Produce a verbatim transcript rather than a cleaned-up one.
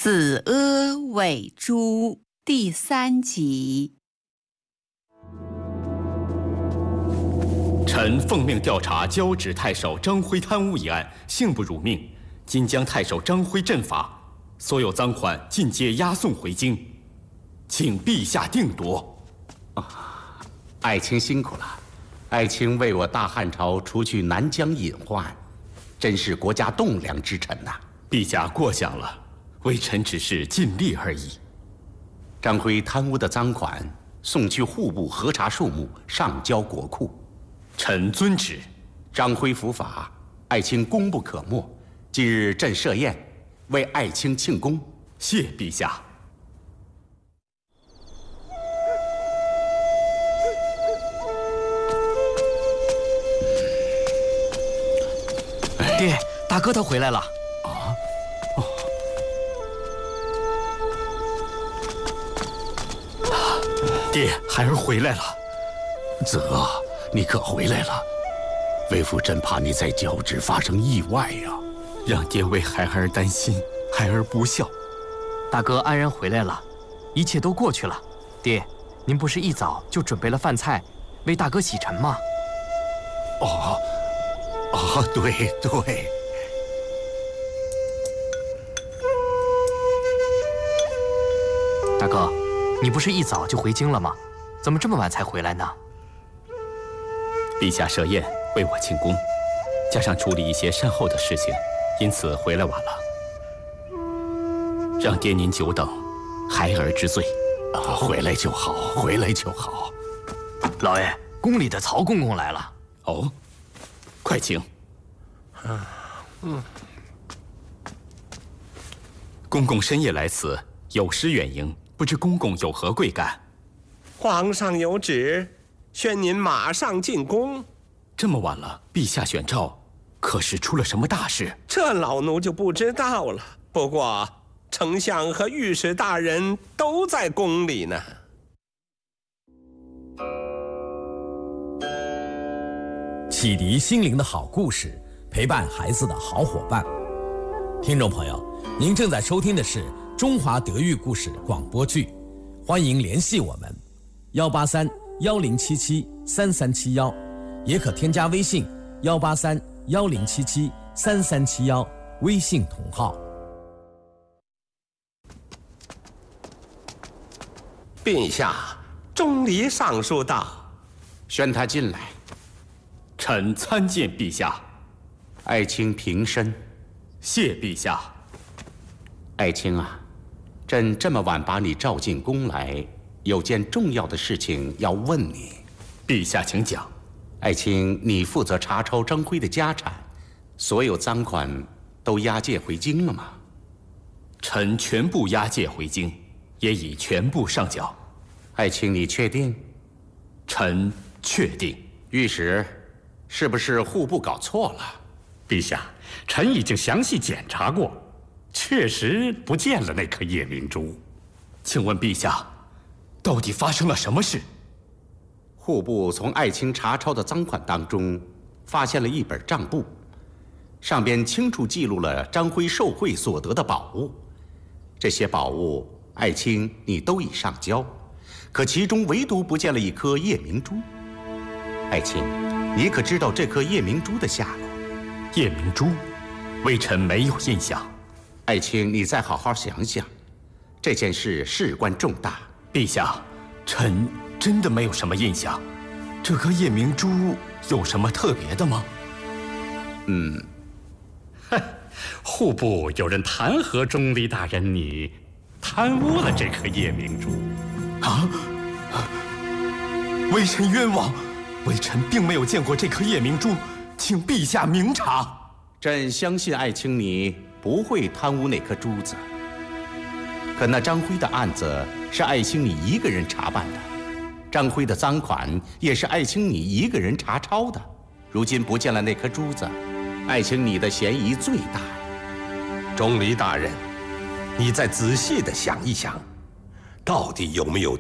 子阿伪诛第三集。 臣奉命调查交趾太守张辉贪污一案，幸不辱命，今将太守张辉阵法，所有赃款尽皆押送回京，请陛下定夺。 啊，爱卿辛苦了，爱卿为我大汉朝除去南疆隐患，真是国家栋梁之臣呐。 陛下过奖了，微臣只是尽力而已。 张辉贪污的赃款送去户部核查数目，上交国库。 臣遵旨。 张辉伏法，爱卿功不可没。今日朕设宴，为爱卿庆功。 谢陛下。 爹，大哥他回来了。 啊，哦。 爹，孩儿回来了。 子阿，你可回来了？为父真怕你在交趾发生意外呀！ 让爹为孩儿担心，孩儿不孝。 大哥安然回来了，一切都过去了。爹，您不是一早就准备了饭菜，为大哥洗尘吗？ 哦，哦，对对。 大哥，你不是一早就回京了吗？怎么这么晚才回来呢？ 陛下设宴为我庆功，加上处理一些善后的事情，因此回来晚了。让爹您久等，孩儿知罪。 啊，回来就好，回来就好。 老爷，宫里的曹公公来了。 哦，快请。 嗯嗯。 公公深夜来此，有失远迎，不知公公有何贵干？ 皇上有旨，宣您马上进宫。 这么晚了，陛下选召，可是出了什么大事？ 这老奴就不知道了。不过，丞相和御史大人都在宫里呢。 启迪心灵的好故事，陪伴孩子的好伙伴。听众朋友，您正在收听的是中华德育故事广播剧，欢迎联系我们。幺八三幺零七七三三七幺，也可添加微信幺八三幺零七七三三七幺，微信同号。 陛下，钟离上书到， 宣他进来。 臣参见陛下。 爱卿平身。 谢陛下。 爱卿啊，朕这么晚把你召进宫来，有件重要的事情要问你。 陛下请讲。 爱卿，你负责查抄张辉的家产，所有赃款都押解回京了吗？ 臣全部押解回京，也已全部上缴。 爱卿，你确定？ 臣确定。 御史，是不是户部搞错了？ 陛下，臣已经详细检查过，确实不见了那颗夜明珠。 请问陛下，到底发生了什么事？ 户部从爱卿查抄的赃款当中，发现了一本账簿，上边清楚记录了张辉受贿所得的宝物。这些宝物，爱卿你都已上交，可其中唯独不见了一颗夜明珠。爱卿，你可知道这颗夜明珠的下落？ 夜明珠，微臣没有印象。 爱卿，你再好好想想，这件事事关重大。 陛下，臣真的没有什么印象。这颗夜明珠有什么特别的吗？ 嗯， 户部有人弹劾钟离大人你贪污了这颗夜明珠。 啊！微臣冤枉，微臣并没有见过这颗夜明珠，请陛下明察。 朕相信爱卿你不会贪污那颗珠子，可那张辉的案子是爱卿你一个人查办的，张辉的赃款也是爱卿你一个人查抄的，如今不见了那颗珠子，爱卿你的嫌疑最大。 钟离大人，你再仔细的想一想，到底有没有